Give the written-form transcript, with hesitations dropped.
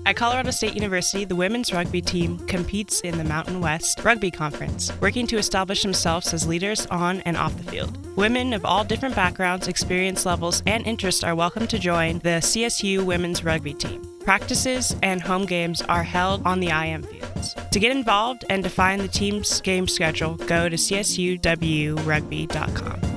At Colorado State University, the women's rugby team competes in the Mountain West Rugby Conference, working to establish themselves as leaders on and off the field. Women of all different backgrounds, experience levels, and interests are welcome to join the CSU women's rugby team. Practices and home games are held on the IM fields. To get involved and to find the team's game schedule, go to csuwrugby.com.